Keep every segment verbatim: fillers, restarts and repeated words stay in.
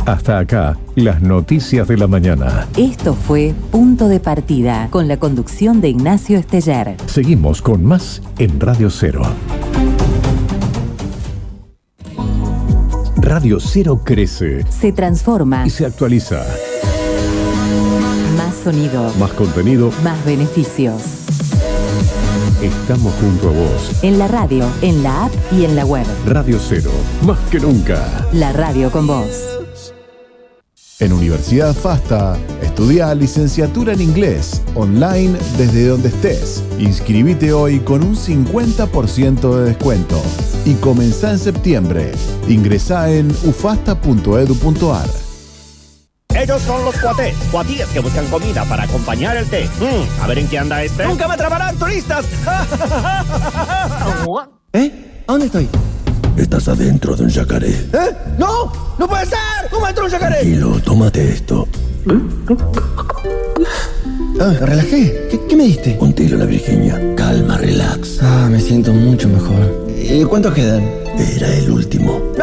Hasta acá, las noticias de la mañana. Esto fue Punto de Partida, con la conducción de Ignacio Esteller. Seguimos con más en Radio Cero. Radio Cero crece. Se transforma. Y se actualiza. Más sonido. Más contenido. Más beneficios. Estamos junto a vos. En la radio, en la app y en la web. Radio Cero, más que nunca. La radio con vos. En Universidad FASTA, estudia licenciatura en inglés, online desde donde estés. Inscribite hoy con un cincuenta por ciento de descuento. Y comenzá en septiembre. Ingresá en ufasta punto edu punto ar. Ellos son los cuatés, cuatíes que buscan comida para acompañar el té. Mm, a ver en qué anda este. ¡Nunca me atraparán, turistas! ¿Eh? ¿A dónde estoy? Estás adentro de un yacaré. ¿Eh? ¡No! ¡No puede ser! ¿Cómo entró un yacaré? Tranquilo, tómate esto. Ah, me relajé. ¿Qué, ¿Qué me diste? Un tiro a la Virginia. Calma, relax. Ah, me siento mucho mejor. ¿Y cuántos quedan? Era el último. ¡No!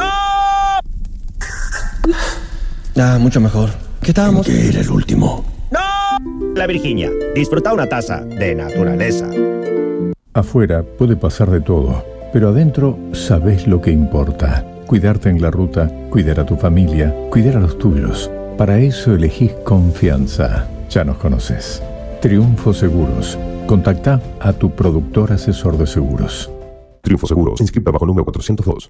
Ah, mucho mejor. ¿Qué estábamos? Que era el último. ¡No! La Virginia. Disfruta una taza de naturaleza. Afuera puede pasar de todo, pero adentro sabés lo que importa. Cuidarte en la ruta, cuidar a tu familia, cuidar a los tuyos. Para eso elegís confianza. Ya nos conoces. Triunfo Seguros. Contactá a tu productor asesor de seguros. Triunfo Seguros. Inscrita bajo número cuatrocientos dos.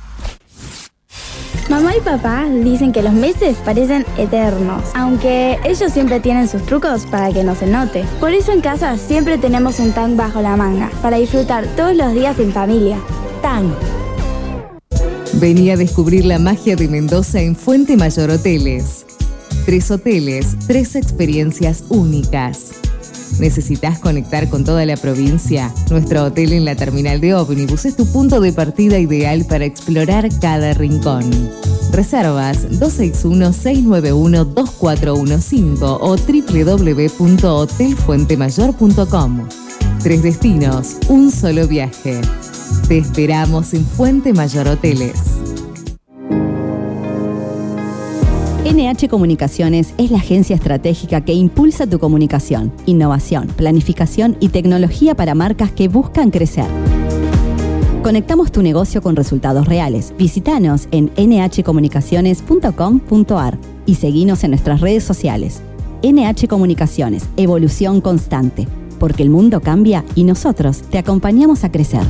Mamá y papá dicen que los meses parecen eternos, aunque ellos siempre tienen sus trucos para que no se note. Por eso en casa siempre tenemos un Tang bajo la manga, para disfrutar todos los días en familia. Tang. Vení a descubrir la magia de Mendoza en Fuente Mayor Hoteles. Tres hoteles, tres experiencias únicas. ¿Necesitas conectar con toda la provincia? Nuestro hotel en la terminal de ómnibus es tu punto de partida ideal para explorar cada rincón. Reservas dos seis uno, seis nueve uno, dos cuatro uno cinco o doble u doble u doble u punto hotel fuente mayor punto com. Tres destinos, un solo viaje. Te esperamos en Fuente Mayor Hoteles. N H Comunicaciones es la agencia estratégica que impulsa tu comunicación, innovación, planificación y tecnología para marcas que buscan crecer. Conectamos tu negocio con resultados reales. Visítanos en ene hache comunicaciones punto com punto ar y seguinos en nuestras redes sociales. N H Comunicaciones, evolución constante, porque el mundo cambia y nosotros te acompañamos a crecer.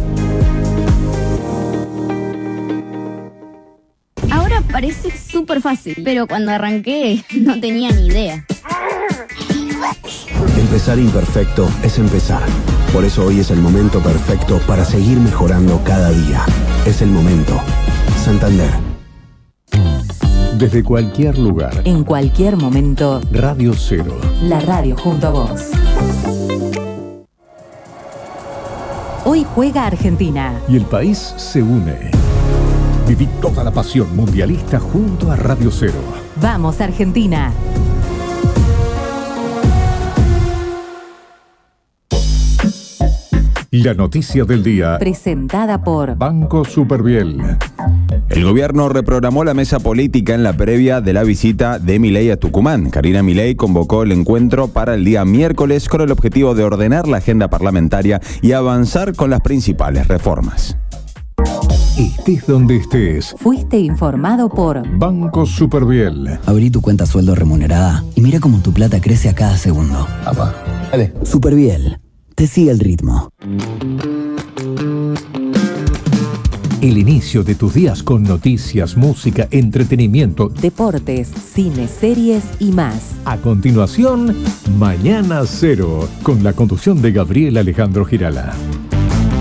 Ahora parece súper fácil, pero cuando arranqué no tenía ni idea. Empezar imperfecto es empezar. Por eso hoy es el momento perfecto para seguir mejorando cada día. Es el momento. Santander. Desde cualquier lugar. En cualquier momento. Radio Cero. La radio junto a vos. Hoy juega Argentina. Y el país se une. Viví toda la pasión mundialista junto a Radio Cero. Vamos, Argentina. La noticia del día. Presentada por Banco Superviel. El gobierno reprogramó la mesa política en la previa de la visita de Milei a Tucumán. Karina Milei convocó el encuentro para el día miércoles con el objetivo de ordenar la agenda parlamentaria y avanzar con las principales reformas. Estés donde estés. Fuiste informado por Banco Superviel. Abrí tu cuenta sueldo remunerada y mira cómo tu plata crece a cada segundo. Papá, dale. Superviel. Te sigue el ritmo. El inicio de tus días con noticias, música, entretenimiento, deportes, cine, series y más. A continuación, Mañana Cero, con la conducción de Gabriel Alejandro Girala.